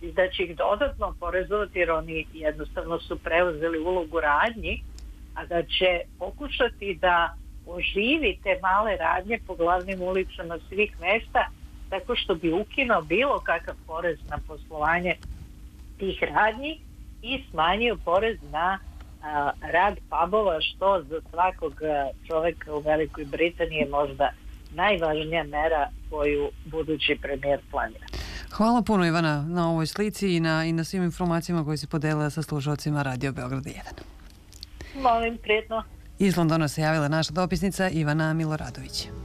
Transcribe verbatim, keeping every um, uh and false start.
da će ih dodatno oporezovati jer oni jednostavno su preuzeli ulogu radnji, a da će pokušati da oživi te male radnje po glavnim ulicama svih mesta tako što bi ukinuo bilo kakav porez na poslovanje tih radnji i smanjio porez na a, rad pubova, što za svakog čoveka u Velikoj Britaniji je možda najvažnija mera koju budući premijer planira. Hvala puno, Ivana, na ovoj slici i na, i na svim informacijama koje si podelila sa slušalcima Radio Beograd jedan. Molim, prijetno. Iz Londona se javila naša dopisnica Ivana Miloradović.